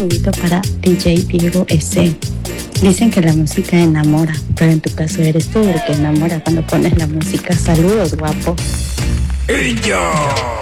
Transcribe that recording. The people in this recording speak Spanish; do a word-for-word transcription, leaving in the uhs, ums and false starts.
saludito para D J Diego S. Dicen que la música enamora, pero en tu caso eres tú el que enamora cuando pones la música. Saludos, guapo. ¡Ella!